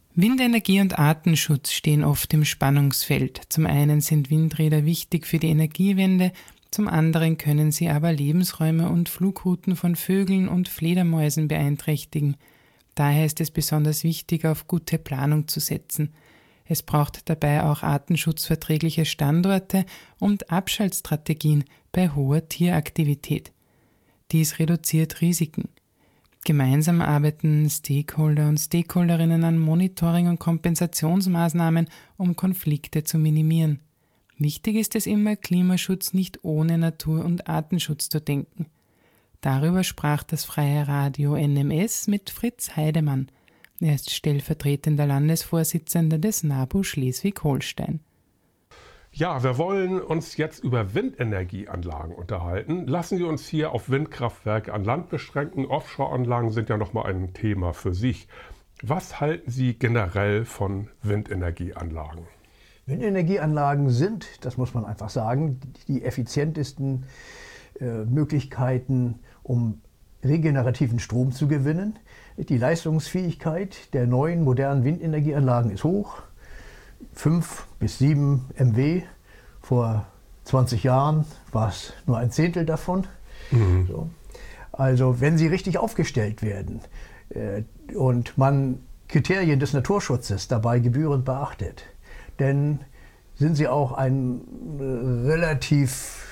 Windenergie und Artenschutz stehen oft im Spannungsfeld. Zum einen sind Windräder wichtig für die Energiewende, zum anderen können sie aber Lebensräume und Flugrouten von Vögeln und Fledermäusen beeinträchtigen. Daher ist es besonders wichtig, auf gute Planung zu setzen. Es braucht dabei auch artenschutzverträgliche Standorte und Abschaltstrategien bei hoher Tieraktivität. Dies reduziert Risiken. Gemeinsam arbeiten Stakeholder und Stakeholderinnen an Monitoring- und Kompensationsmaßnahmen, um Konflikte zu minimieren. Wichtig ist es immer, Klimaschutz nicht ohne Natur- und Artenschutz zu denken. Darüber sprach das Freie Radio NMS mit Fritz Heidemann. Er ist stellvertretender Landesvorsitzender des NABU Schleswig-Holstein. Ja, wir wollen uns jetzt über Windenergieanlagen unterhalten. Lassen Sie uns hier auf Windkraftwerke an Land beschränken. Offshore-Anlagen sind ja nochmal ein Thema für sich. Was halten Sie generell von Windenergieanlagen? Windenergieanlagen sind, das muss man einfach sagen, die effizientesten Möglichkeiten, um regenerativen Strom zu gewinnen. Die Leistungsfähigkeit der neuen modernen Windenergieanlagen ist hoch. 5 bis 7 MW. Vor 20 Jahren war es nur ein Zehntel davon. So. Also wenn sie richtig aufgestellt werden und man Kriterien des Naturschutzes dabei gebührend beachtet, dann sind sie auch eine relativ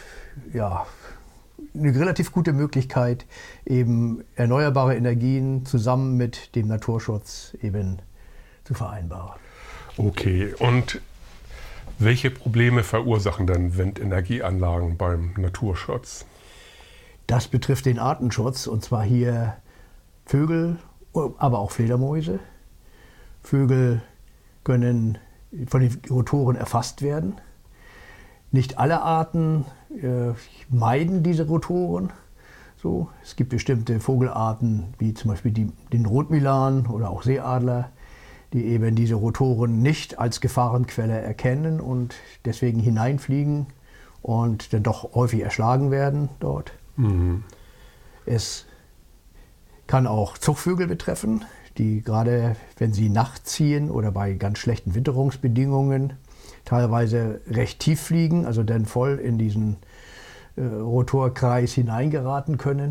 gute Möglichkeit, eben erneuerbare Energien zusammen mit dem Naturschutz eben zu vereinbaren. Okay, und welche Probleme verursachen denn Windenergieanlagen beim Naturschutz? Das betrifft den Artenschutz, und zwar hier Vögel, aber auch Fledermäuse. Vögel können von den Rotoren erfasst werden. Nicht alle Arten meiden diese Rotoren. So, es gibt bestimmte Vogelarten, wie zum Beispiel den Rotmilan oder auch Seeadler, die eben diese Rotoren nicht als Gefahrenquelle erkennen und deswegen hineinfliegen und dann doch häufig erschlagen werden dort. Es kann auch Zuchtvögel betreffen, die gerade, wenn sie nachts ziehen oder bei ganz schlechten Witterungsbedingungen teilweise recht tief fliegen, also dann voll in diesen Rotorkreis hineingeraten können.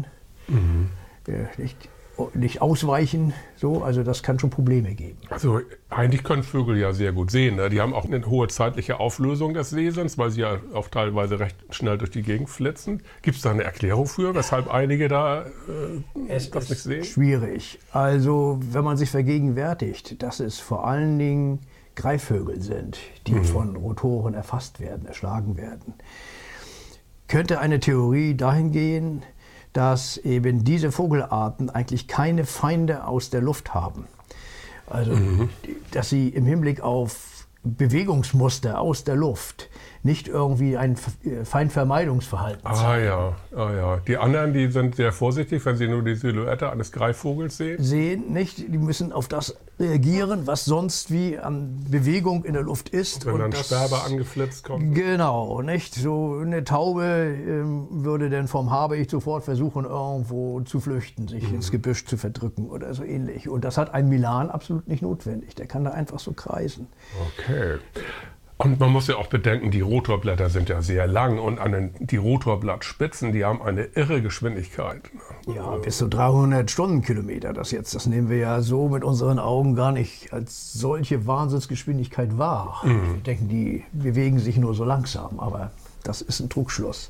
Nicht ausweichen, so, also das kann schon Probleme geben. Also eigentlich können Vögel ja sehr gut sehen. Ne? Die haben auch eine hohe zeitliche Auflösung des Sehens, weil sie ja auch teilweise recht schnell durch die Gegend flitzen. Gibt es da eine Erklärung für, weshalb einige da das nicht sehen? Schwierig. Also wenn man sich vergegenwärtigt, dass es vor allen Dingen Greifvögel sind, die von Rotoren erfasst werden, erschlagen werden, könnte eine Theorie dahin gehen, dass eben diese Vogelarten eigentlich keine Feinde aus der Luft haben. Also, dass sie im Hinblick auf Bewegungsmuster aus der Luft nicht irgendwie ein Feindvermeidungsverhalten zeigen. Ja. Die anderen, die sind sehr vorsichtig, wenn sie nur die Silhouette eines Greifvogels sehen. Die müssen auf das reagieren, was sonst wie an Bewegung in der Luft ist. Wenn dann Sperber angeflitzt kommt. Genau, nicht? So eine Taube würde dann vom Habicht sofort versuchen, irgendwo zu flüchten, sich ins Gebüsch zu verdrücken oder so ähnlich. Und das hat ein Milan absolut nicht notwendig. Der kann da einfach so kreisen. Okay. Und man muss ja auch bedenken, die Rotorblätter sind ja sehr lang und die Rotorblattspitzen, die haben eine irre Geschwindigkeit. Ja, bis zu 300 Stundenkilometer. Das nehmen wir ja so mit unseren Augen gar nicht als solche Wahnsinnsgeschwindigkeit wahr. Wir denken, die bewegen sich nur so langsam, aber das ist ein Trugschluss.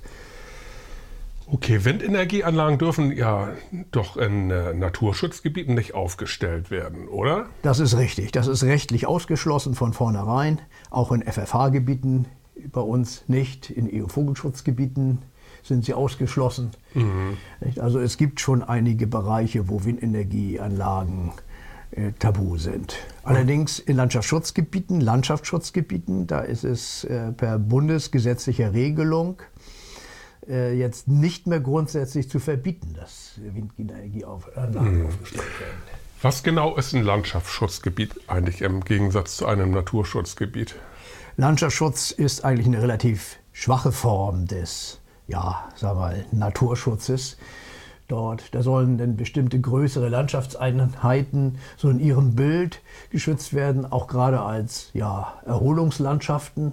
Okay, Windenergieanlagen dürfen ja doch in Naturschutzgebieten nicht aufgestellt werden, oder? Das ist richtig. Das ist rechtlich ausgeschlossen von vornherein. Auch in FFH-Gebieten bei uns nicht. In EU-Vogelschutzgebieten sind sie ausgeschlossen. Also es gibt schon einige Bereiche, wo Windenergieanlagen tabu sind. Allerdings in Landschaftsschutzgebieten, da ist es per bundesgesetzlicher Regelung jetzt nicht mehr grundsätzlich zu verbieten, dass Windenergieanlagen aufgestellt werden. Was genau ist ein Landschaftsschutzgebiet eigentlich im Gegensatz zu einem Naturschutzgebiet? Landschaftsschutz ist eigentlich eine relativ schwache Form des Naturschutzes. dort. Da sollen dann bestimmte größere Landschaftseinheiten so in ihrem Bild geschützt werden, auch gerade als Erholungslandschaften.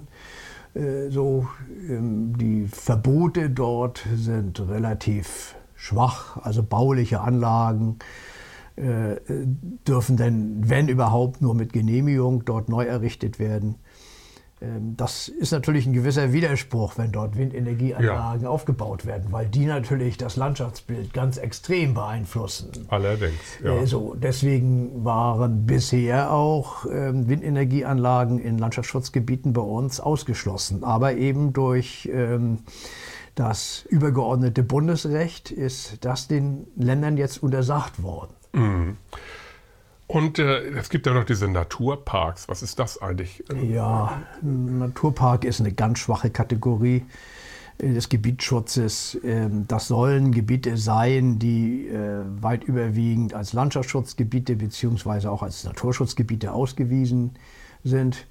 Die Verbote dort sind relativ schwach, also bauliche Anlagen dürfen dann, wenn überhaupt, nur mit Genehmigung dort neu errichtet werden. Das ist natürlich ein gewisser Widerspruch, wenn dort Windenergieanlagen aufgebaut werden, weil die natürlich das Landschaftsbild ganz extrem beeinflussen. Allerdings, ja. Deswegen waren bisher auch Windenergieanlagen in Landschaftsschutzgebieten bei uns ausgeschlossen. Aber eben durch das übergeordnete Bundesrecht ist das den Ländern jetzt untersagt worden. Mhm. Und es gibt ja noch diese Naturparks. Was ist das eigentlich? Ja, Naturpark ist eine ganz schwache Kategorie des Gebietsschutzes. Das sollen Gebiete sein, die weit überwiegend als Landschaftsschutzgebiete bzw. auch als Naturschutzgebiete ausgewiesen sind.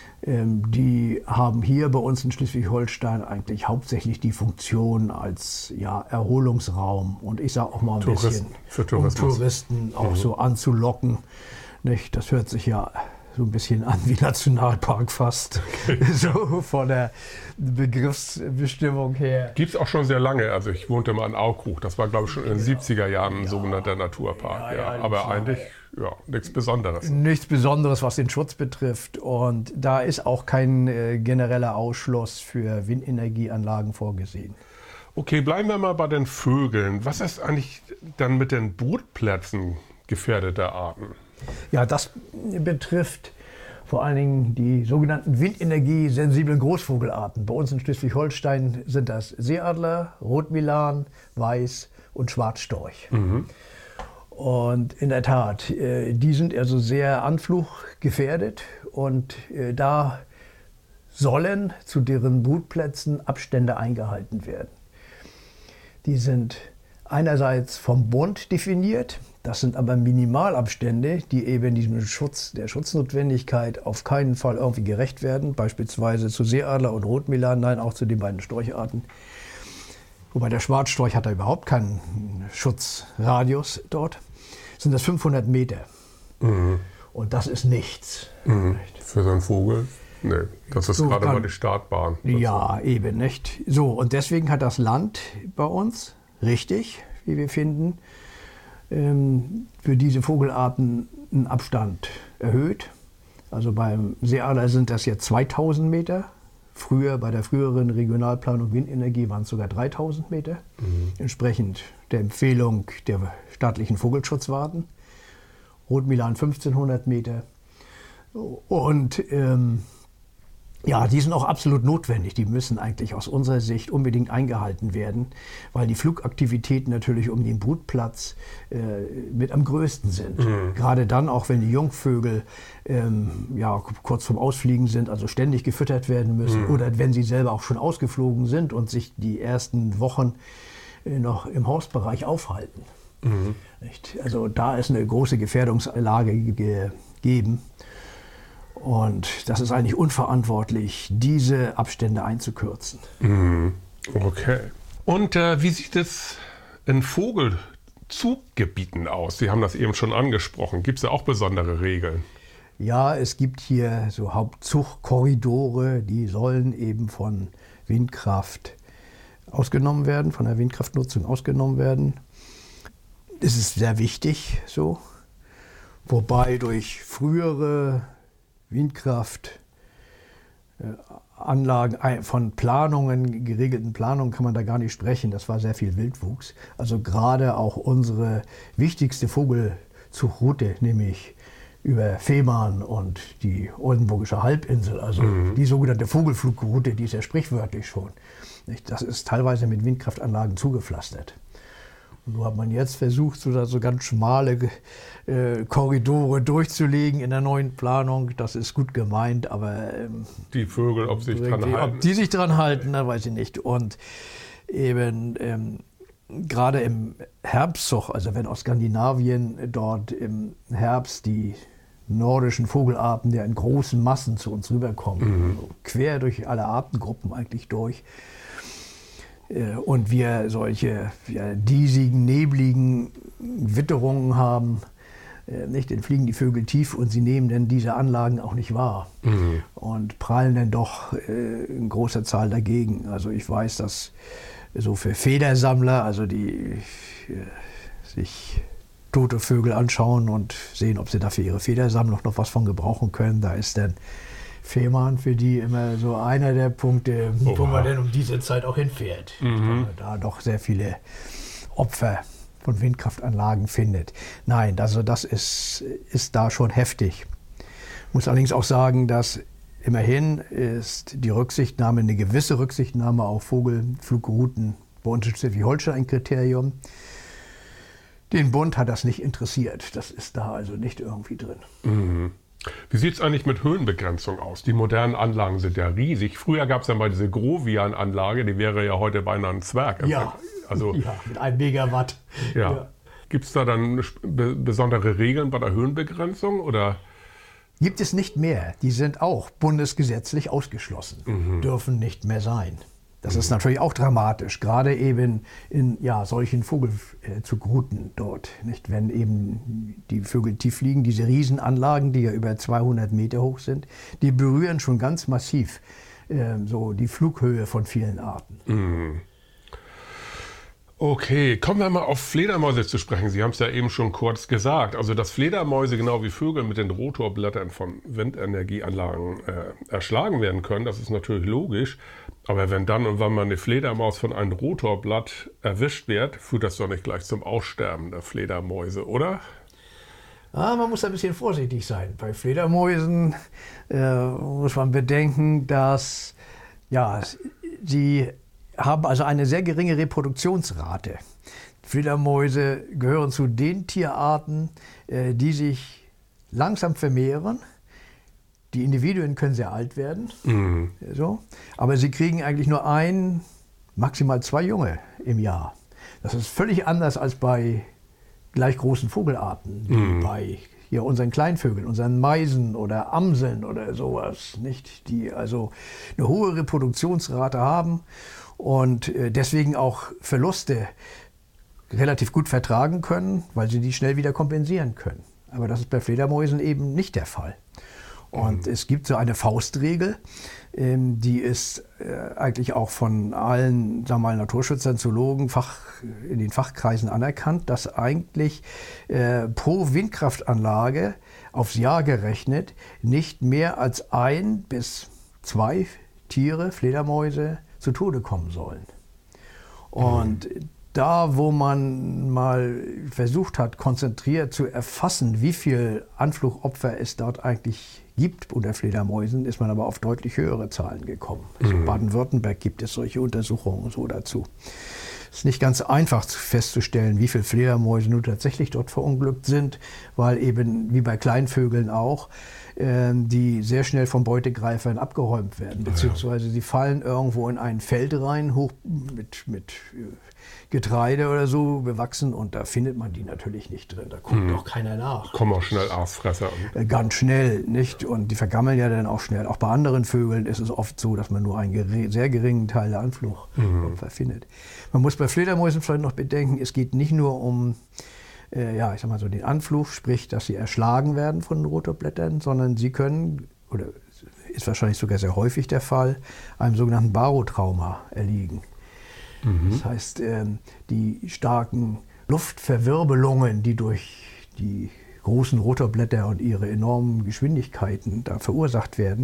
Die haben hier bei uns in Schleswig-Holstein eigentlich hauptsächlich die Funktion als Erholungsraum und ich sage auch mal ein bisschen, um Touristen auch so anzulocken. Nicht? Das hört sich ja so ein bisschen an wie Nationalpark fast, so von der Begriffsbestimmung her. Gibt es auch schon sehr lange. Also ich wohnte mal in Aukruch, das war glaube ich schon in den 70er Jahren ein sogenannter Naturpark. Aber eigentlich nichts Besonderes. Nichts Besonderes, was den Schutz betrifft. Und da ist auch kein genereller Ausschluss für Windenergieanlagen vorgesehen. Okay, bleiben wir mal bei den Vögeln. Was ist eigentlich dann mit den Brutplätzen gefährdeter Arten? Ja, das betrifft vor allen Dingen die sogenannten windenergiesensiblen Großvogelarten. Bei uns in Schleswig-Holstein sind das Seeadler, Rotmilan, Weiß und Schwarzstorch. Mhm. Und in der Tat, die sind also sehr anfluggefährdet und da sollen zu deren Brutplätzen Abstände eingehalten werden. Die sind einerseits vom Bund definiert, das sind aber Minimalabstände, die eben diesem der Schutznotwendigkeit auf keinen Fall irgendwie gerecht werden, beispielsweise zu Seeadler und Rotmilan, nein, auch zu den beiden Storcharten. Wobei der Schwarzstorch hat da überhaupt keinen Schutzradius dort. Sind das 500 Meter. Mhm. Und das ist nichts. Mhm. Für so einen Vogel? Nee, das ist so gerade mal die Startbahn. Ja, eben nicht. So, und deswegen hat das Land bei uns, richtig, wie wir finden, für diese Vogelarten einen Abstand erhöht. Also beim Seeadler sind das jetzt 2000 Meter. Früher, bei der früheren Regionalplanung Windenergie waren es sogar 3000 Meter. Mhm. Entsprechend der Empfehlung der staatlichen Vogelschutzwarten. Rotmilan 1500 Meter. Und die sind auch absolut notwendig. Die müssen eigentlich aus unserer Sicht unbedingt eingehalten werden, weil die Flugaktivitäten natürlich um den Brutplatz mit am größten sind. Mhm. Gerade dann, auch wenn die Jungvögel kurz vorm Ausfliegen sind, also ständig gefüttert werden müssen, oder wenn sie selber auch schon ausgeflogen sind und sich die ersten Wochen noch im Hausbereich aufhalten. Mhm. Also da ist eine große Gefährdungslage gegeben. Und das ist eigentlich unverantwortlich, diese Abstände einzukürzen. Okay. Und wie sieht es in Vogelzuggebieten aus? Sie haben das eben schon angesprochen. Gibt es da auch besondere Regeln? Ja, es gibt hier so Hauptzugkorridore, die sollen eben von Windkraft ausgenommen werden, von der Windkraftnutzung ausgenommen werden. Das ist sehr wichtig so. Wobei durch frühere Windkraftanlagen, von Planungen, geregelten Planungen kann man da gar nicht sprechen. Das war sehr viel Wildwuchs. Also gerade auch unsere wichtigste Vogelzugroute, nämlich über Fehmarn und die Oldenburgische Halbinsel, also die sogenannte Vogelflugroute, die ist ja sprichwörtlich schon. Das ist teilweise mit Windkraftanlagen zugepflastert. Und so hat man jetzt versucht, so ganz schmale Korridore durchzulegen in der neuen Planung. Das ist gut gemeint, aber die Vögel, ob sie sich dran halten. Ob die sich dran halten, da weiß ich nicht. Und eben gerade im Herbstzug, also wenn aus Skandinavien dort im Herbst die nordischen Vogelarten ja in großen Massen zu uns rüberkommen, also quer durch alle Artengruppen eigentlich durch, und wir solche diesigen, nebligen Witterungen haben, nicht, dann fliegen die Vögel tief und sie nehmen dann diese Anlagen auch nicht wahr und prallen dann doch in großer Zahl dagegen. Also ich weiß, dass so für Federsammler, also die sich tote Vögel anschauen und sehen, ob sie dafür ihre Federsammlung noch was von gebrauchen können, da ist dann Fehmarn für die immer so einer der Punkte, wo man dann um diese Zeit auch hinfährt, weil man da doch sehr viele Opfer von Windkraftanlagen findet. Nein, also das ist da schon heftig. Ich muss allerdings auch sagen, dass immerhin ist die Rücksichtnahme, eine gewisse Rücksichtnahme auf Vogelflugrouten bei uns in Schleswig-Holstein ein Kriterium. Den Bund hat das nicht interessiert. Das ist da also nicht irgendwie drin. Mhm. Wie sieht es eigentlich mit Höhenbegrenzung aus? Die modernen Anlagen sind ja riesig. Früher gab es ja mal diese Grovian-Anlage, die wäre ja heute beinahe ein Zwerg. Ja, also, mit 1 Megawatt. Ja. Gibt es da dann besondere Regeln bei der Höhenbegrenzung? Oder? Gibt es nicht mehr. Die sind auch bundesgesetzlich ausgeschlossen, dürfen nicht mehr sein. Das ist natürlich auch dramatisch, gerade eben in solchen Vogelzugrouten dort. Nicht? Wenn eben die Vögel tief fliegen, diese Riesenanlagen, die ja über 200 Meter hoch sind, die berühren schon ganz massiv so die Flughöhe von vielen Arten. Mhm. Okay, kommen wir mal auf Fledermäuse zu sprechen. Sie haben es ja eben schon kurz gesagt. Also, dass Fledermäuse genau wie Vögel mit den Rotorblättern von Windenergieanlagen erschlagen werden können, das ist natürlich logisch. Aber wenn dann und wann mal eine Fledermaus von einem Rotorblatt erwischt wird, führt das doch nicht gleich zum Aussterben der Fledermäuse, oder? Man muss ein bisschen vorsichtig sein. Bei Fledermäusen muss man bedenken, dass sie haben also eine sehr geringe Reproduktionsrate. Fledermäuse gehören zu den Tierarten, die sich langsam vermehren. Die Individuen können sehr alt werden, aber sie kriegen eigentlich nur 1, maximal 2 Junge im Jahr. Das ist völlig anders als bei gleich großen Vogelarten, wie bei hier unseren Kleinvögeln, unseren Meisen oder Amseln oder sowas, nicht? Die also eine hohe Reproduktionsrate haben und deswegen auch Verluste relativ gut vertragen können, weil sie die schnell wieder kompensieren können. Aber das ist bei Fledermäusen eben nicht der Fall. Und es gibt so eine Faustregel, die ist eigentlich auch von allen, sagen wir mal, Naturschützern, Zoologen in den Fachkreisen anerkannt, dass eigentlich pro Windkraftanlage aufs Jahr gerechnet nicht mehr als 1 bis 2 Tiere, Fledermäuse, zu Tode kommen sollen. Und da, wo man mal versucht hat, konzentriert zu erfassen, wie viel Anflugopfer es dort eigentlich gibt unter Fledermäusen, ist man aber auf deutlich höhere Zahlen gekommen. Also in Baden-Württemberg gibt es solche Untersuchungen so dazu. Es ist nicht ganz einfach festzustellen, wie viele Fledermäuse nun tatsächlich dort verunglückt sind, weil eben, wie bei Kleinvögeln auch, die sehr schnell von Beutegreifern abgeräumt werden, beziehungsweise sie fallen irgendwo in ein Feld rein, hoch mit Getreide oder so bewachsen, und da findet man die natürlich nicht drin. Da guckt auch keiner nach. Kommen auch schnell Aasfresser. Ganz schnell, nicht? Und die vergammeln ja dann auch schnell. Auch bei anderen Vögeln ist es oft so, dass man nur einen sehr geringen Teil der Anflugopfer findet. Man muss bei Fledermäusen vielleicht noch bedenken, es geht nicht nur um ich sag mal so den Anflug, sprich, dass sie erschlagen werden von den Rotorblättern, sondern sie können, oder ist wahrscheinlich sogar sehr häufig der Fall, einem sogenannten Barotrauma erliegen. Das heißt, die starken Luftverwirbelungen, die durch die großen Rotorblätter und ihre enormen Geschwindigkeiten da verursacht werden,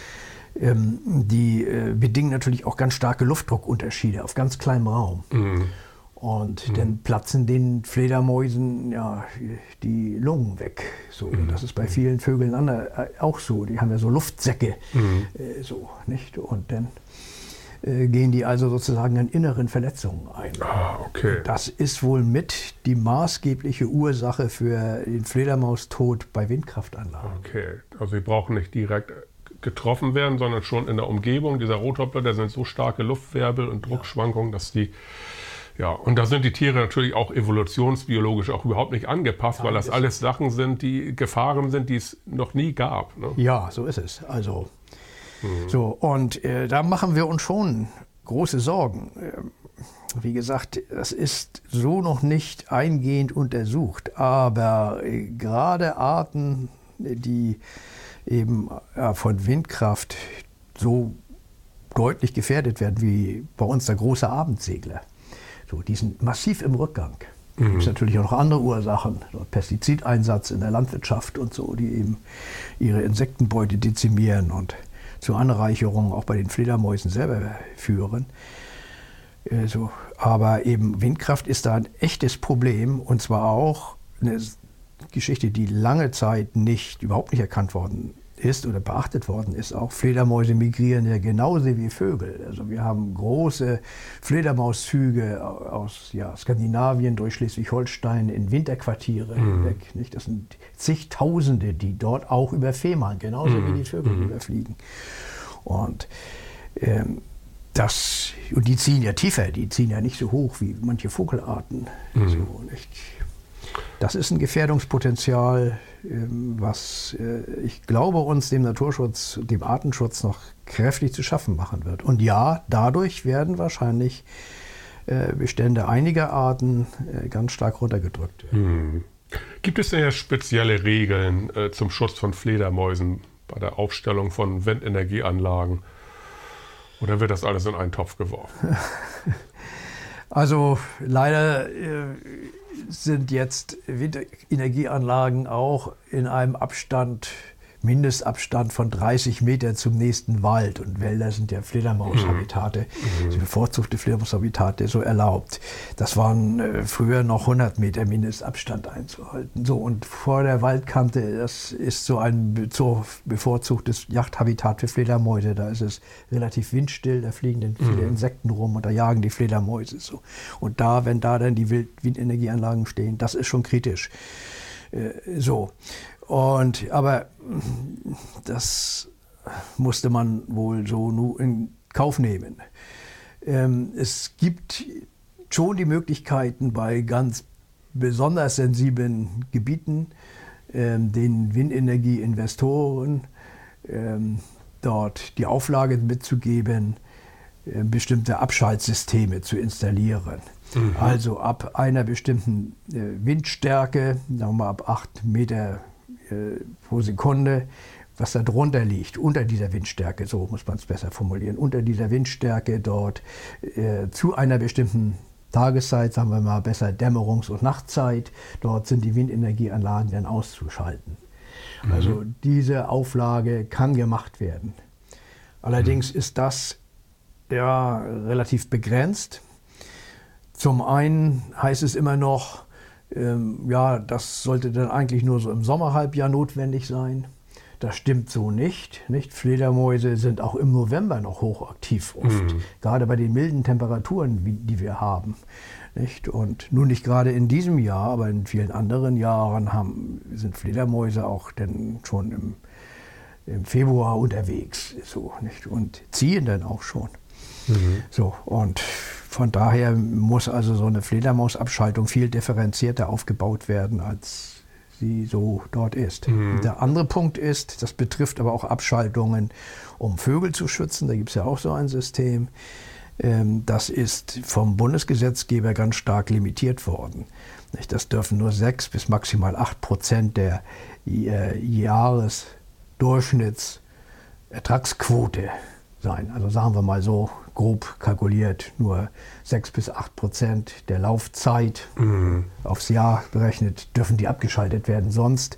die bedingen natürlich auch ganz starke Luftdruckunterschiede auf ganz kleinem Raum. Und dann platzen den Fledermäusen die Lungen weg. So, das ist bei vielen Vögeln auch so. Die haben ja so Luftsäcke, nicht? Und dann gehen die also sozusagen an inneren Verletzungen ein. Okay. Das ist wohl mit die maßgebliche Ursache für den Fledermaustod bei Windkraftanlagen. Okay, also sie brauchen nicht direkt getroffen werden, sondern schon in der Umgebung dieser Rotorblätter sind so starke Luftwirbel und Druckschwankungen, dass die und da sind die Tiere natürlich auch evolutionsbiologisch auch überhaupt nicht angepasst, weil das alles Sachen sind, die Gefahren sind, die es noch nie gab. Ne? Ja, so ist es. Also, und da machen wir uns schon große Sorgen. wie gesagt, das ist so noch nicht eingehend untersucht, aber gerade Arten, die eben von Windkraft so deutlich gefährdet werden, wie bei uns der große Abendsegler, so, die sind massiv im Rückgang. Es gibt natürlich auch noch andere Ursachen, Pestizideinsatz in der Landwirtschaft und so, die eben ihre Insektenbeute dezimieren und zur Anreicherung auch bei den Fledermäusen selber führen. Aber eben Windkraft ist da ein echtes Problem, und zwar auch eine Geschichte, die lange Zeit überhaupt nicht erkannt worden ist oder beachtet worden ist. Auch Fledermäuse migrieren ja genauso wie Vögel. Also wir haben große Fledermauszüge aus Skandinavien durch Schleswig-Holstein in Winterquartiere hinweg. Nicht? Das sind zigtausende, die dort auch über Fehmarn, genauso wie die Vögel überfliegen. Und und die ziehen ja tiefer, die ziehen ja nicht so hoch wie manche Vogelarten. So, nicht? Das ist ein Gefährdungspotenzial, was ich glaube, uns dem Naturschutz, dem Artenschutz noch kräftig zu schaffen machen wird. Und ja, dadurch werden wahrscheinlich Bestände einiger Arten ganz stark runtergedrückt werden. Gibt es denn ja spezielle Regeln zum Schutz von Fledermäusen bei der Aufstellung von Windenergieanlagen? Oder wird das alles in einen Topf geworfen? Also leider sind jetzt Windenergieanlagen auch in einem Mindestabstand von 30 Meter zum nächsten Wald. Und Wälder sind ja Fledermaushabitate, bevorzugte Fledermaushabitate, so erlaubt. Das waren früher noch 100 Meter Mindestabstand einzuhalten. So, und vor der Waldkante, das ist so ein bevorzugtes Jagdhabitat für Fledermäuse. Da ist es relativ windstill, da fliegen dann viele Insekten rum und da jagen die Fledermäuse so. Und wenn da dann die Windenergieanlagen stehen, das ist schon kritisch. Aber das musste man wohl so nur in Kauf nehmen. Es gibt schon die Möglichkeiten, bei ganz besonders sensiblen Gebieten den Windenergieinvestoren dort die Auflage mitzugeben, bestimmte Abschaltsysteme zu installieren. Also ab einer bestimmten Windstärke, sagen wir mal ab 8 Meter pro Sekunde, was da drunter liegt, unter dieser Windstärke, so muss man es besser formulieren, unter dieser Windstärke dort zu einer bestimmten Tageszeit, sagen wir mal besser Dämmerungs- und Nachtzeit, dort sind die Windenergieanlagen dann auszuschalten. Also diese Auflage kann gemacht werden. Allerdings ist das ja relativ begrenzt. Zum einen heißt es immer noch, das sollte dann eigentlich nur so im Sommerhalbjahr notwendig sein. Das stimmt so nicht. Fledermäuse sind auch im November noch hochaktiv oft, gerade bei den milden Temperaturen, die wir haben. Nicht? Und nun nicht gerade in diesem Jahr, aber in vielen anderen Jahren sind Fledermäuse auch dann schon im Februar unterwegs so, nicht? Und ziehen dann auch schon. So, und von daher muss also so eine Fledermausabschaltung viel differenzierter aufgebaut werden, als sie so dort ist. Der andere Punkt ist, das betrifft aber auch Abschaltungen, um Vögel zu schützen. Da gibt es ja auch so ein System. Das ist vom Bundesgesetzgeber ganz stark limitiert worden. Das dürfen nur 6 bis maximal 8% der Jahresdurchschnittsertragsquote sein. Also sagen wir mal so grob kalkuliert, nur 6 bis 8% der Laufzeit aufs Jahr berechnet, dürfen die abgeschaltet werden. Sonst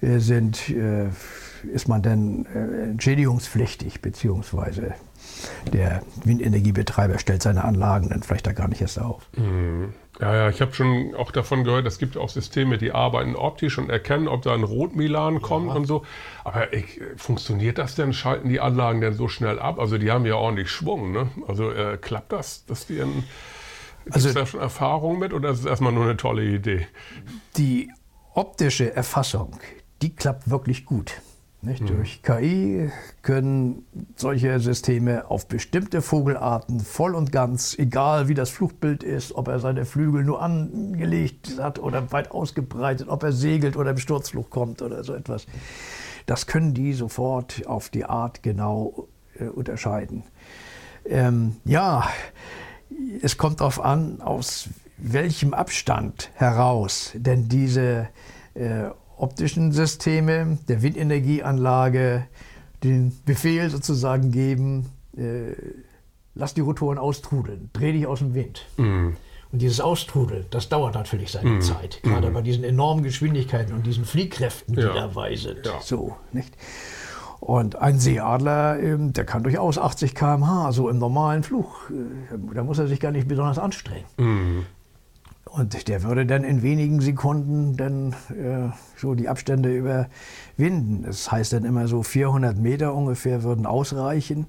ist man dann entschädigungspflichtig, beziehungsweise der Windenergiebetreiber stellt seine Anlagen dann vielleicht da gar nicht erst auf. Ja, ich habe schon auch davon gehört, es gibt auch Systeme, die arbeiten optisch und erkennen, ob da ein Rotmilan kommt und so. Aber funktioniert das denn? Schalten die Anlagen denn so schnell ab? Also die haben ja ordentlich Schwung, ne? Also klappt das, dass die gibt es da schon Erfahrung mit, oder ist es erstmal nur eine tolle Idee? Die optische Erfassung, die klappt wirklich gut. Durch KI können solche Systeme auf bestimmte Vogelarten voll und ganz, egal wie das Flugbild ist, ob er seine Flügel nur angelegt hat oder weit ausgebreitet, ob er segelt oder im Sturzflug kommt oder so etwas, das können die sofort auf die Art genau unterscheiden. Es kommt darauf an, aus welchem Abstand heraus denn diese optischen Systeme der Windenergieanlage den Befehl sozusagen geben, lass die Rotoren austrudeln, dreh dich aus dem Wind. Und dieses Austrudeln, das dauert natürlich seine Zeit, gerade bei diesen enormen Geschwindigkeiten und diesen Fliehkräften, die dabei sind. Ja. So, nicht? Und ein Seeadler, der kann durchaus 80 km/h, so im normalen Flug. Da muss er sich gar nicht besonders anstrengen. Und der würde dann in wenigen Sekunden dann so die Abstände überwinden. Das heißt dann immer so 400 Meter ungefähr würden ausreichen.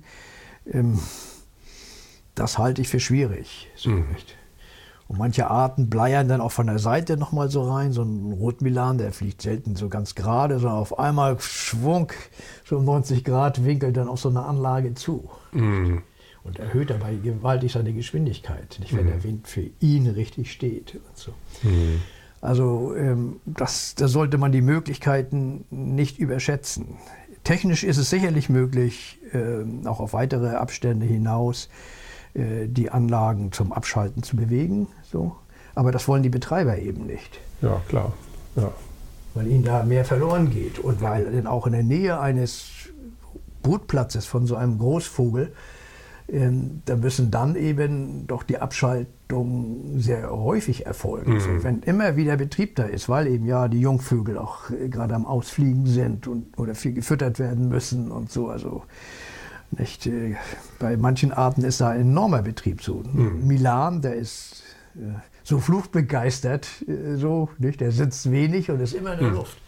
Das halte ich für schwierig. So nicht. Und manche Arten bleiern dann auch von der Seite nochmal so rein. So ein Rotmilan, der fliegt selten so ganz gerade, sondern auf einmal Schwung, so 90 Grad Winkel dann auf so eine Anlage zu. Und erhöht dabei gewaltig seine Geschwindigkeit, nicht, wenn der Wind für ihn richtig steht. Und so. Also da sollte man die Möglichkeiten nicht überschätzen. Technisch ist es sicherlich möglich, auch auf weitere Abstände hinaus die Anlagen zum Abschalten zu bewegen. So. Aber das wollen die Betreiber eben nicht. Ja, klar. Ja. Weil ihnen da mehr verloren geht und weil dann auch in der Nähe eines Brutplatzes von so einem Großvogel, da müssen dann eben doch die Abschaltungen sehr häufig erfolgen. So, wenn immer wieder Betrieb da ist, weil eben ja die Jungvögel auch gerade am Ausfliegen sind oder viel gefüttert werden müssen und so. Also nicht, bei manchen Arten ist da ein enormer Betrieb so. Milan, der ist so fluchtbegeistert, so, nicht? Der sitzt wenig und ist immer in der Luft.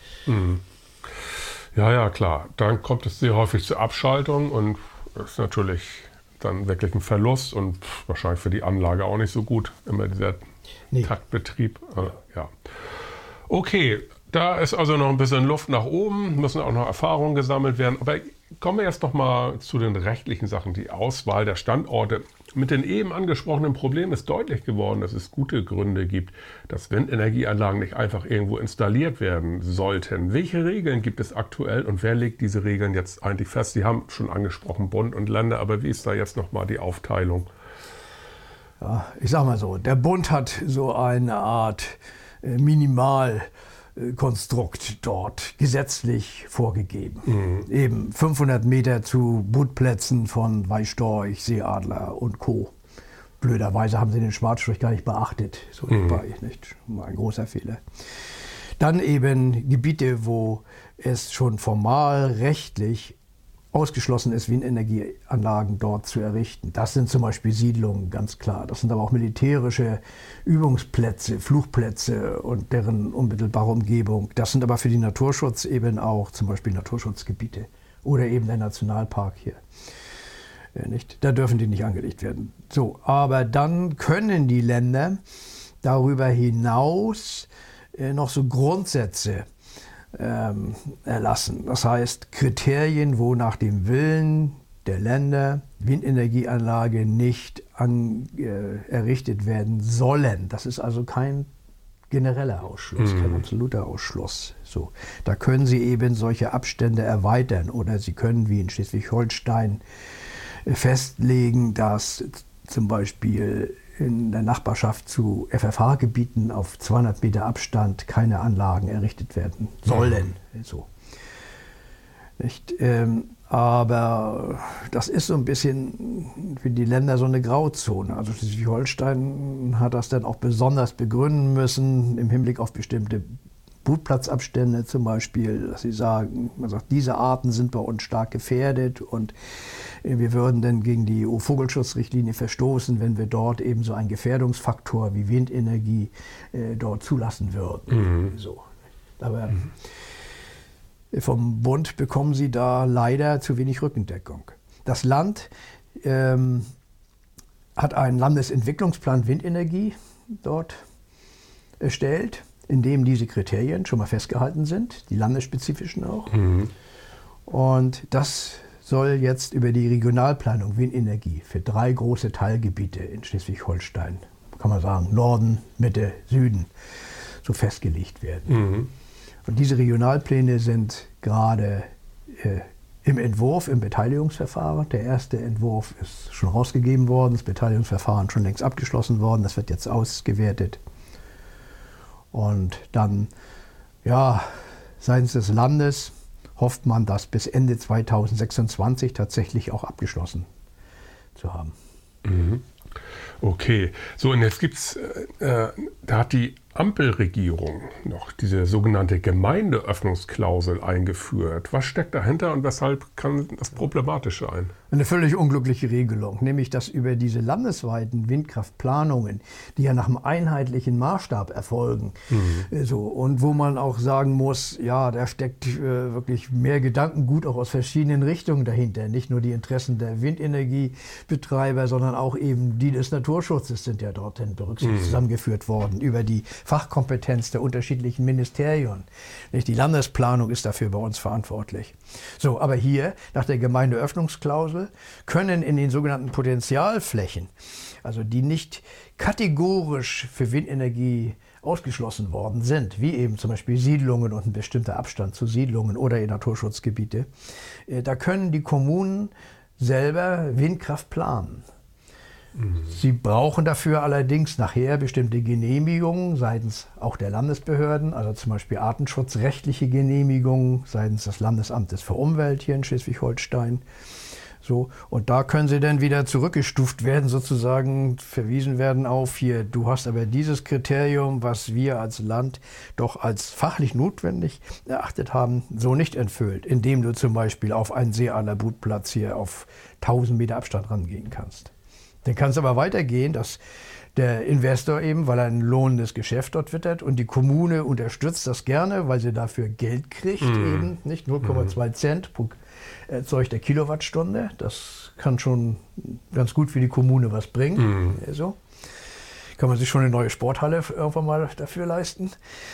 Ja, klar. Dann kommt es sehr häufig zur Abschaltung und das ist natürlich dann wirklich ein Verlust und wahrscheinlich für die Anlage auch nicht so gut, immer dieser Taktbetrieb. Ja. Okay, da ist also noch ein bisschen Luft nach oben, müssen auch noch Erfahrungen gesammelt werden. Aber kommen wir jetzt noch mal zu den rechtlichen Sachen, die Auswahl der Standorte. Mit den eben angesprochenen Problemen ist deutlich geworden, dass es gute Gründe gibt, dass Windenergieanlagen nicht einfach irgendwo installiert werden sollten. Welche Regeln gibt es aktuell und wer legt diese Regeln jetzt eigentlich fest? Sie haben schon angesprochen, Bund und Länder, aber wie ist da jetzt noch mal die Aufteilung? Ja, ich sag mal so, der Bund hat so eine Art Minimalkonstrukt dort gesetzlich vorgegeben. Eben 500 Meter zu Brutplätzen von Weißstorch, Seeadler und Co. Blöderweise haben sie den Schwarzstorch gar nicht beachtet. So dabei, nicht? Ein großer Fehler. Dann eben Gebiete, wo es schon formal rechtlich ausgeschlossen ist, Windenergieanlagen dort zu errichten. Das sind zum Beispiel Siedlungen, ganz klar. Das sind aber auch militärische Übungsplätze, Flugplätze und deren unmittelbare Umgebung. Das sind aber für den Naturschutz eben auch zum Beispiel Naturschutzgebiete oder eben der Nationalpark hier. Nicht? Da dürfen die nicht angelegt werden. So, aber dann können die Länder darüber hinaus noch so Grundsätze erlassen. Das heißt Kriterien, wo nach dem Willen der Länder Windenergieanlage nicht errichtet werden sollen. Das ist also kein genereller Ausschluss, kein absoluter Ausschluss. So, da können Sie eben solche Abstände erweitern oder Sie können wie in Schleswig-Holstein festlegen, dass zum Beispiel in der Nachbarschaft zu FFH-Gebieten auf 200 Meter Abstand keine Anlagen errichtet werden sollen. So. Nicht? Aber das ist so ein bisschen für die Länder so eine Grauzone. Also Schleswig-Holstein hat das dann auch besonders begründen müssen im Hinblick auf bestimmte Brutplatzabstände zum Beispiel, dass sie sagen, man sagt, diese Arten sind bei uns stark gefährdet und wir würden dann gegen die EU-Vogelschutzrichtlinie verstoßen, wenn wir dort eben so einen Gefährdungsfaktor wie Windenergie dort zulassen würden. So. Aber vom Bund bekommen sie da leider zu wenig Rückendeckung. Das Land hat einen Landesentwicklungsplan Windenergie dort erstellt, in dem diese Kriterien schon mal festgehalten sind, die landesspezifischen auch. Und das soll jetzt über die Regionalplanung Windenergie für 3 große Teilgebiete in Schleswig-Holstein, kann man sagen, Norden, Mitte, Süden, so festgelegt werden. Und diese Regionalpläne sind gerade im Entwurf, im Beteiligungsverfahren. Der erste Entwurf ist schon rausgegeben worden, das Beteiligungsverfahren schon längst abgeschlossen worden, das wird jetzt ausgewertet. Und dann, ja, seitens des Landes hofft man, das bis Ende 2026 tatsächlich auch abgeschlossen zu haben. Mhm. Okay, so und jetzt gibt's, da hat die Ampelregierung noch diese sogenannte Gemeindeöffnungsklausel eingeführt. Was steckt dahinter und weshalb kann das problematisch sein? Eine völlig unglückliche Regelung, nämlich dass über diese landesweiten Windkraftplanungen, die ja nach einem einheitlichen Maßstab erfolgen, so, und wo man auch sagen muss, ja, da steckt wirklich mehr Gedankengut auch aus verschiedenen Richtungen dahinter. Nicht nur die Interessen der Windenergiebetreiber, sondern auch eben die des Naturschutzes sind ja dorthin berücksichtigt, zusammengeführt worden, über die Fachkompetenz der unterschiedlichen Ministerien. Nicht? Die Landesplanung ist dafür bei uns verantwortlich. So, aber hier, nach der Gemeindeöffnungsklausel, können in den sogenannten Potentialflächen, also die nicht kategorisch für Windenergie ausgeschlossen worden sind, wie eben zum Beispiel Siedlungen und ein bestimmter Abstand zu Siedlungen oder in Naturschutzgebiete, da können die Kommunen selber Windkraft planen. Sie brauchen dafür allerdings nachher bestimmte Genehmigungen seitens auch der Landesbehörden, also zum Beispiel artenschutzrechtliche Genehmigungen seitens des Landesamtes für Umwelt hier in Schleswig-Holstein. So, und da können sie dann wieder zurückgestuft werden, sozusagen verwiesen werden auf hier, du hast aber dieses Kriterium, was wir als Land doch als fachlich notwendig erachtet haben, so nicht erfüllt, indem du zum Beispiel auf einen Seeadlerbrutplatz hier auf 1000 Meter Abstand rangehen kannst. Dann kann es aber weitergehen, dass der Investor eben, weil er ein lohnendes Geschäft dort wittert und die Kommune unterstützt das gerne, weil sie dafür Geld kriegt, eben nicht 0,2 Cent pro erzeugter Kilowattstunde. Das kann schon ganz gut für die Kommune was bringen. So. Kann man sich schon eine neue Sporthalle irgendwann mal dafür leisten.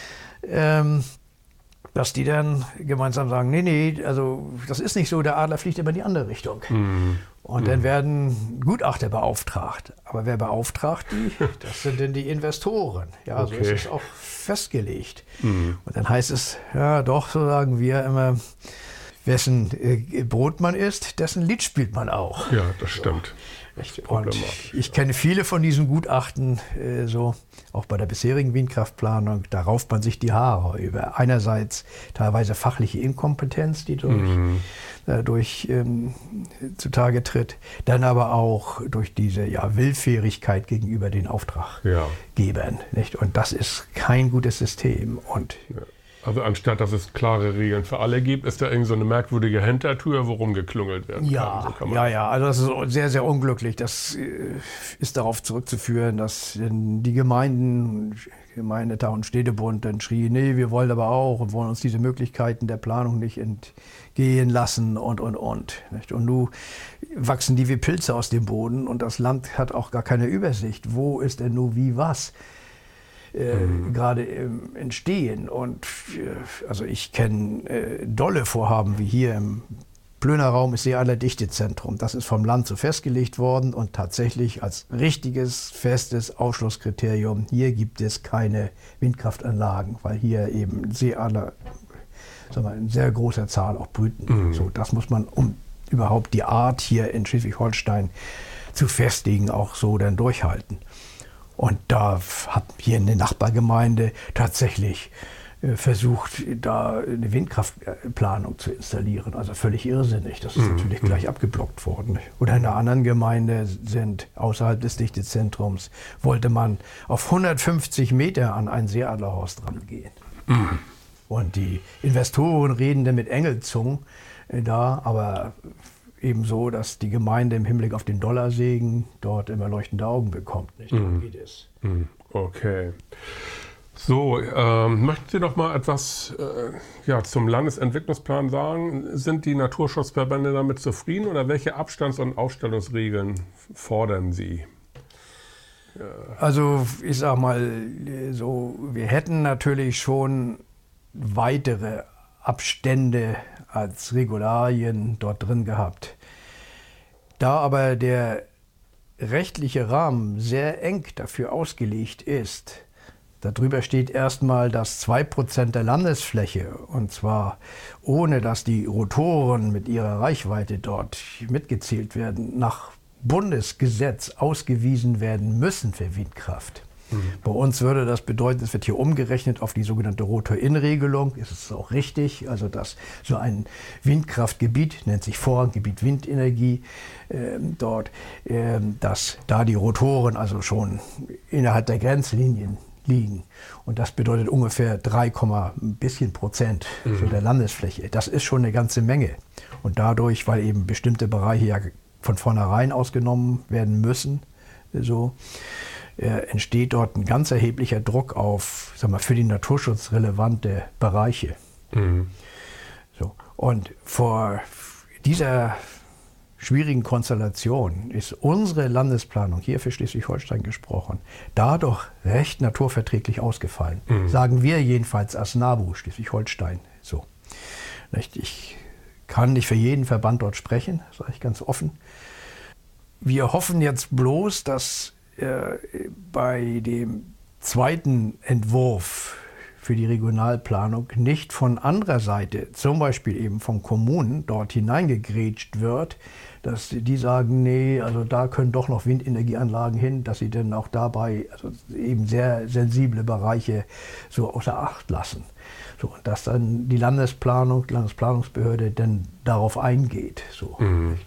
Dass die dann gemeinsam sagen, nee, also das ist nicht so, der Adler fliegt immer in die andere Richtung. Und dann werden Gutachter beauftragt. Aber wer beauftragt die? Das sind dann die Investoren. Ja, okay. So ist es auch festgelegt. Und dann heißt es, ja doch, so sagen wir immer, wessen Brot man isst, dessen Lied spielt man auch. Ja, das stimmt. Und ich kenne viele von diesen Gutachten, so auch bei der bisherigen Windkraftplanung, da rauft man sich die Haare über einerseits teilweise fachliche Inkompetenz, die dadurch zutage tritt, dann aber auch durch diese Willfährigkeit gegenüber den Auftraggebern. Nicht? Und das ist kein gutes System. Und also anstatt, dass es klare Regeln für alle gibt, ist da irgend so eine merkwürdige Hintertür, worum geklungelt werden kann. So also das ist sehr, sehr unglücklich. Das ist darauf zurückzuführen, dass die Gemeindetag und Städtebund dann schrien, nee, wir wollen aber auch und wollen uns diese Möglichkeiten der Planung nicht entgehen lassen und. Nicht? Und nun wachsen die wie Pilze aus dem Boden und das Land hat auch gar keine Übersicht. Wo ist denn nun wie was? Gerade im Entstehen. Und also ich kenne dolle Vorhaben wie hier im Plöner-Raum ist Seeadler-Dichtezentrum. Das ist vom Land so festgelegt worden und tatsächlich als richtiges, festes Ausschlusskriterium, hier gibt es keine Windkraftanlagen, weil hier eben Seeadler in sehr großer Zahl auch brüten. So, das muss man, um überhaupt die Art hier in Schleswig-Holstein zu festigen, auch so dann durchhalten. Und da hat hier eine Nachbargemeinde tatsächlich versucht, da eine Windkraftplanung zu installieren. Also völlig irrsinnig. Das ist natürlich gleich abgeblockt worden. Oder in einer anderen Gemeinde sind außerhalb des Dichtezentrums, wollte man auf 150 Meter an ein Seeadlerhorst rangehen. Und die Investoren reden dann mit Engelzungen da, aber ebenso, dass die Gemeinde im Hinblick auf den Dollarsegen dort immer leuchtende Augen bekommt. Nicht? Geht es. Okay. So, möchten Sie noch mal etwas zum Landesentwicklungsplan sagen? Sind die Naturschutzverbände damit zufrieden oder welche Abstands- und Aufstellungsregeln fordern Sie? Also ich sag mal so, wir hätten natürlich schon weitere Abstände als Regularien dort drin gehabt. Da aber der rechtliche Rahmen sehr eng dafür ausgelegt ist, Darüber steht erstmal, dass 2% der Landesfläche, und zwar ohne dass die Rotoren mit ihrer Reichweite dort mitgezählt werden, nach Bundesgesetz ausgewiesen werden müssen für Windkraft. Bei uns würde das bedeuten, es wird hier umgerechnet auf die sogenannte Rotor-In-Regelung. Es ist auch richtig, also dass so ein Windkraftgebiet, nennt sich Vorranggebiet Windenergie, dass da die Rotoren also schon innerhalb der Grenzlinien liegen. Und das bedeutet ungefähr 3, ein bisschen Prozent so der Landesfläche. Das ist schon eine ganze Menge. Und dadurch, weil eben bestimmte Bereiche ja von vornherein ausgenommen werden müssen, entsteht dort ein ganz erheblicher Druck auf, für den Naturschutz relevante Bereiche. So. Und vor dieser schwierigen Konstellation ist unsere Landesplanung, hier für Schleswig-Holstein gesprochen, dadurch recht naturverträglich ausgefallen. Sagen wir jedenfalls als NABU Schleswig-Holstein so. Ich kann nicht für jeden Verband dort sprechen, sage ich ganz offen. Wir hoffen jetzt bloß, dass bei dem zweiten Entwurf für die Regionalplanung nicht von anderer Seite, zum Beispiel eben von Kommunen, dort hineingegrätscht wird, dass die sagen, nee, also da können doch noch Windenergieanlagen hin, dass sie dann auch dabei also eben sehr sensible Bereiche so außer Acht lassen. So, und dass dann die Landesplanungsbehörde dann darauf eingeht. So.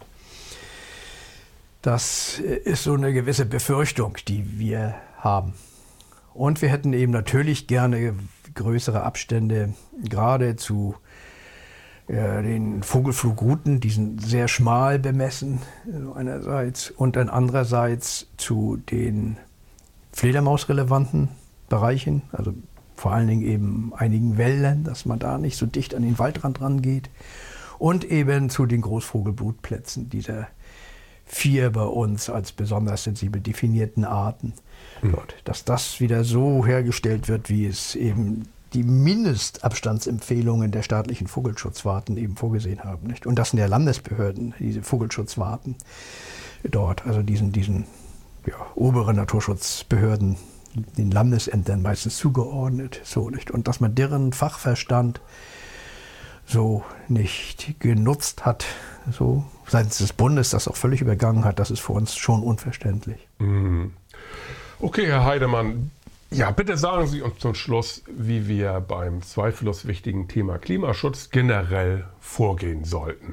Das ist so eine gewisse Befürchtung, die wir haben. Und wir hätten eben natürlich gerne größere Abstände, gerade zu den Vogelflugrouten, die sind sehr schmal bemessen einerseits und dann andererseits zu den fledermausrelevanten Bereichen, also vor allen Dingen eben einigen Wäldern, dass man da nicht so dicht an den Waldrand rangeht und eben zu den Großvogelbrutplätzen dieser 4 bei uns als besonders sensibel definierten Arten. Dort, dass das wieder so hergestellt wird, wie es eben die Mindestabstandsempfehlungen der staatlichen Vogelschutzwarten eben vorgesehen haben. Nicht? Und das sind ja Landesbehörden, diese Vogelschutzwarten dort, also diesen oberen Naturschutzbehörden, den Landesämtern meistens zugeordnet. So, nicht? Und dass man deren Fachverstand so nicht genutzt hat, so seitens des Bundes das auch völlig übergangen hat, das ist für uns schon unverständlich. Okay, Herr Heidemann, ja, bitte sagen Sie uns zum Schluss, wie wir beim zweifellos wichtigen Thema Klimaschutz generell vorgehen sollten.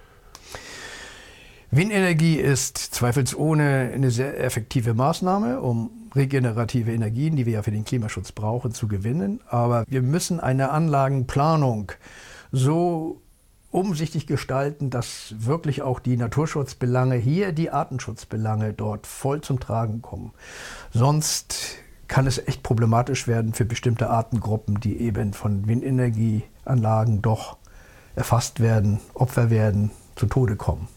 Windenergie ist zweifelsohne eine sehr effektive Maßnahme, um regenerative Energien, die wir ja für den Klimaschutz brauchen, zu gewinnen. Aber wir müssen eine Anlagenplanung so umsichtig gestalten, dass wirklich auch die Naturschutzbelange hier, die Artenschutzbelange dort voll zum Tragen kommen. Sonst kann es echt problematisch werden für bestimmte Artengruppen, die eben von Windenergieanlagen doch erfasst werden, Opfer werden, zu Tode kommen.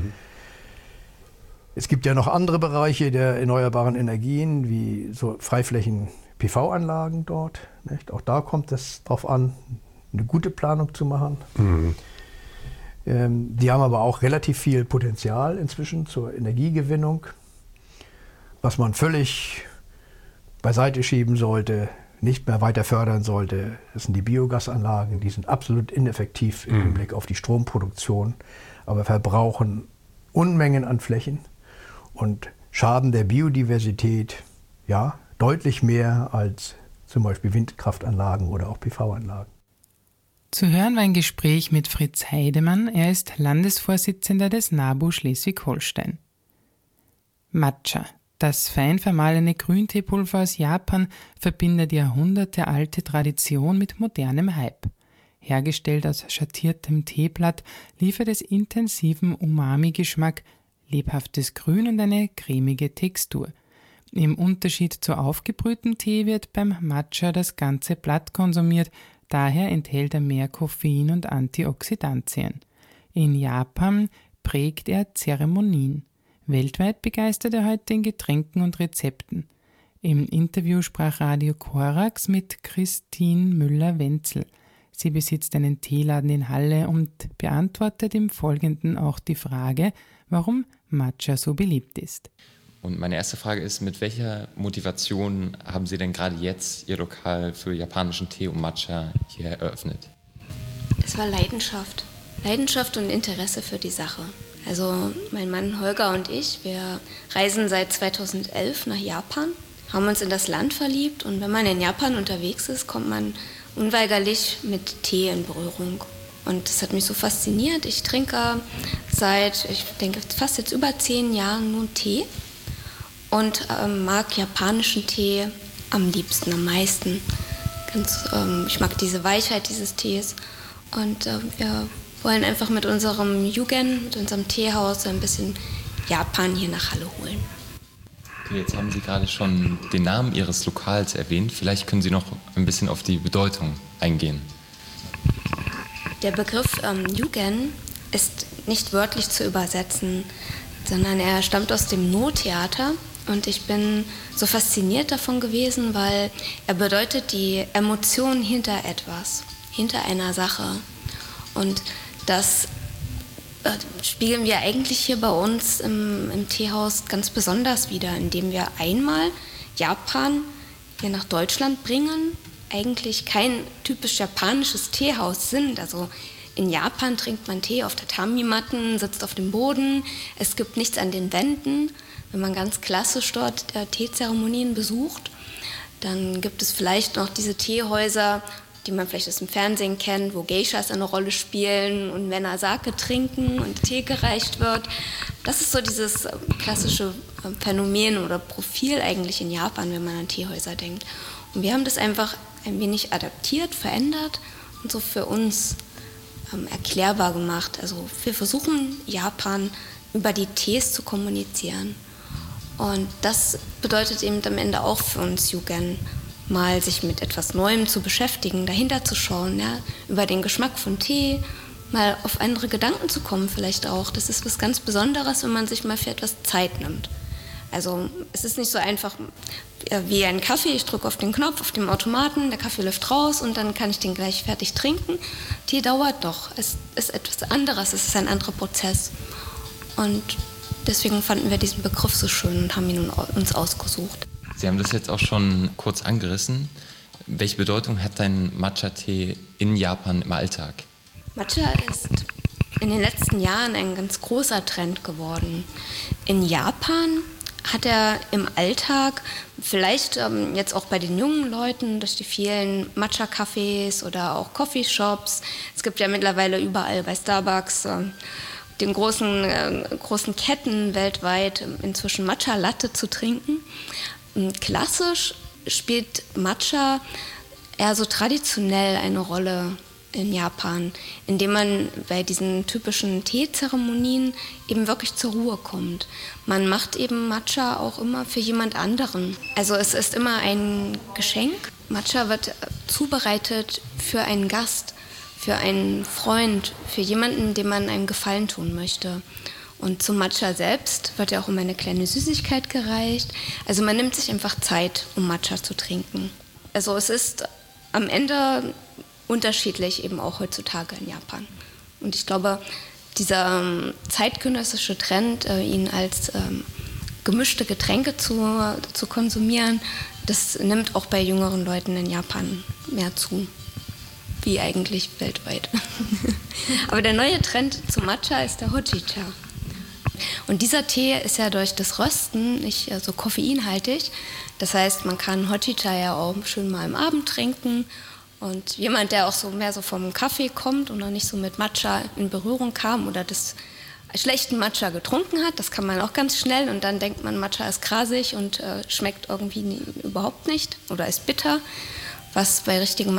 Es gibt ja noch andere Bereiche der erneuerbaren Energien, wie so Freiflächen-PV-Anlagen dort. Nicht? Auch da kommt es darauf an, eine gute Planung zu machen. Die haben aber auch relativ viel Potenzial inzwischen zur Energiegewinnung, was man völlig beiseite schieben sollte, nicht mehr weiter fördern sollte. Das sind die Biogasanlagen, die sind absolut ineffektiv im Hinblick auf die Stromproduktion, aber verbrauchen Unmengen an Flächen und schaden der Biodiversität ja deutlich mehr als zum Beispiel Windkraftanlagen oder auch PV-Anlagen. Zu hören war ein Gespräch mit Fritz Heidemann. Er ist Landesvorsitzender des NABU Schleswig-Holstein. Matcha, das fein vermahlene Grünteepulver aus Japan, verbindet jahrhundertealte Tradition mit modernem Hype. Hergestellt aus schattiertem Teeblatt, liefert es intensiven Umami-Geschmack, lebhaftes Grün und eine cremige Textur. Im Unterschied zu aufgebrühtem Tee wird beim Matcha das ganze Blatt konsumiert, daher enthält er mehr Koffein und Antioxidantien. In Japan prägt er Zeremonien. Weltweit begeistert er heute in Getränken und Rezepten. Im Interview sprach Radio Korax mit Christine Müller-Wenzel. Sie besitzt einen Teeladen in Halle und beantwortet im Folgenden auch die Frage, warum Matcha so beliebt ist. Und meine erste Frage ist, mit welcher Motivation haben Sie denn gerade jetzt Ihr Lokal für japanischen Tee und Matcha hier eröffnet? Es war Leidenschaft. Leidenschaft und Interesse für die Sache. Also mein Mann Holger und ich, wir reisen seit 2011 nach Japan, haben uns in das Land verliebt und wenn man in Japan unterwegs ist, kommt man unweigerlich mit Tee in Berührung. Und das hat mich so fasziniert. Ich trinke seit, ich denke, fast jetzt über 10 Jahren nur Tee und mag japanischen Tee am liebsten, am meisten. Ich mag diese Weichheit dieses Tees und wir wollen einfach mit unserem Yugen, mit unserem Teehaus ein bisschen Japan hier nach Halle holen. Okay, jetzt haben Sie gerade schon den Namen Ihres Lokals erwähnt. Vielleicht können Sie noch ein bisschen auf die Bedeutung eingehen. Der Begriff Yugen ist nicht wörtlich zu übersetzen, sondern er stammt aus dem No-Theater. Und ich bin so fasziniert davon gewesen, weil er bedeutet die Emotion hinter etwas, hinter einer Sache. Und das spiegeln wir eigentlich hier bei uns im Teehaus ganz besonders wider, indem wir einmal Japan hier nach Deutschland bringen, eigentlich kein typisch japanisches Teehaus sind. Also in Japan trinkt man Tee auf Tatami-Matten, sitzt auf dem Boden, es gibt nichts an den Wänden. Wenn man ganz klassisch dort Teezeremonien besucht, dann gibt es vielleicht noch diese Teehäuser, die man vielleicht aus dem Fernsehen kennt, wo Geishas eine Rolle spielen und Männer Sake trinken und Tee gereicht wird. Das ist so dieses klassische Phänomen oder Profil eigentlich in Japan, wenn man an Teehäuser denkt. Und wir haben das einfach ein wenig adaptiert, verändert und so für uns erklärbar gemacht. Also wir versuchen, Japan über die Tees zu kommunizieren. Und das bedeutet eben am Ende auch für uns Yugen, mal sich mit etwas Neuem zu beschäftigen, dahinter zu schauen, ja, über den Geschmack von Tee, mal auf andere Gedanken zu kommen vielleicht auch. Das ist was ganz Besonderes, wenn man sich mal für etwas Zeit nimmt. Also es ist nicht so einfach wie ein Kaffee, ich drücke auf den Knopf auf dem Automaten, der Kaffee läuft raus und dann kann ich den gleich fertig trinken. Tee dauert doch, es ist etwas anderes, es ist ein anderer Prozess. Und deswegen fanden wir diesen Begriff so schön und haben ihn uns ausgesucht. Sie haben das jetzt auch schon kurz angerissen. Welche Bedeutung hat dein Matcha-Tee in Japan im Alltag? Matcha ist in den letzten Jahren ein ganz großer Trend geworden. In Japan hat er im Alltag, vielleicht jetzt auch bei den jungen Leuten, durch die vielen Matcha-Cafés oder auch Coffeeshops, es gibt ja mittlerweile überall bei Starbucks, den großen Ketten weltweit inzwischen Matcha-Latte zu trinken. Klassisch spielt Matcha eher so traditionell eine Rolle in Japan, indem man bei diesen typischen Teezeremonien eben wirklich zur Ruhe kommt. Man macht eben Matcha auch immer für jemand anderen. Also es ist immer ein Geschenk. Matcha wird zubereitet für einen Gast, für einen Freund, für jemanden, dem man einen Gefallen tun möchte. Und zum Matcha selbst wird ja auch immer eine kleine Süßigkeit gereicht. Also man nimmt sich einfach Zeit, um Matcha zu trinken. Also es ist am Ende unterschiedlich eben auch heutzutage in Japan. Und ich glaube, dieser zeitgenössische Trend, ihn als gemischte Getränke zu konsumieren, das nimmt auch bei jüngeren Leuten in Japan mehr zu. Wie eigentlich weltweit. Aber der neue Trend zum Matcha ist der Hojicha. Und dieser Tee ist ja durch das Rösten nicht so koffeinhaltig. Das heißt, man kann Hojicha ja auch schön mal am Abend trinken. Und jemand, der auch so mehr so vom Kaffee kommt und noch nicht so mit Matcha in Berührung kam oder das schlechten Matcha getrunken hat, das kann man auch ganz schnell und dann denkt man, Matcha ist grasig und schmeckt irgendwie überhaupt nicht oder ist bitter, was bei richtigem